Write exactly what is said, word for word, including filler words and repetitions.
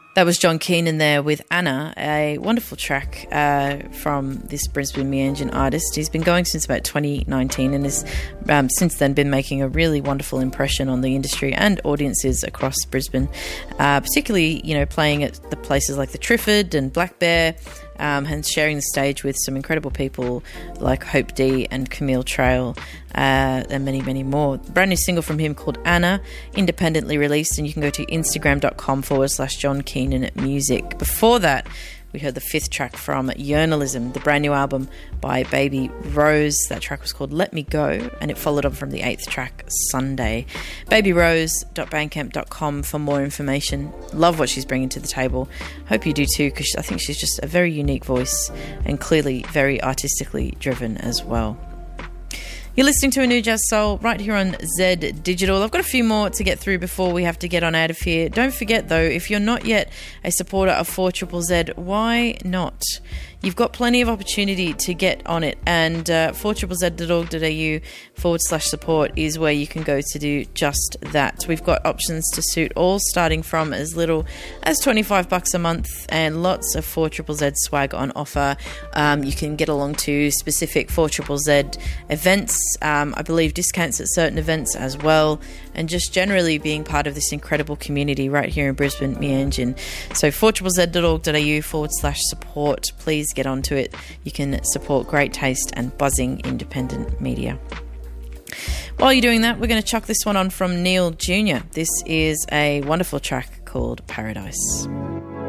That was John Keenan there with Anna, a wonderful track uh, from this Brisbane Meanjin artist. He's been going since about twenty nineteen and has um, since then been making a really wonderful impression on the industry and audiences across Brisbane, uh, particularly, you know, playing at the places like the Triffid and Black Bear, um, and sharing the stage with some incredible people like Hope D and Camille Trail, uh, and many, many more. Brand new single from him called Anna, independently released, and you can go to instagram.com forward slash John Keenan Music. Before that, we heard the fifth track from Journalism, the brand new album by Baby Rose. That track was called Let Me Go, and it followed on from the eighth track, Sunday. baby rose dot bandcamp dot com for more information. Love what she's bringing to the table. Hope you do too, because I think she's just a very unique voice and clearly very artistically driven as well. You're listening to A New Jazz Soul right here on Z Digital. I've got a few more to get through before we have to get on out of here. Don't forget, though, if you're not yet a supporter of four Z Z Z, why not? You've got plenty of opportunity to get on it, and uh, four Z Z dot org dot a u forward slash support is where you can go to do just that. We've got options to suit all, starting from as little as twenty-five bucks a month, and lots of four Z Z Z swag on offer. Um, you can get along to specific four Z Z Z events, um, I believe discounts at certain events as well, and just generally being part of this incredible community right here in Brisbane, Meanjin. So four Z Z Z dot org dot a u forward slash support. Please get onto it. You can support great taste and buzzing independent media. While you're doing that, we're going to chuck this one on from Neil Junior This is a wonderful track called Paradise.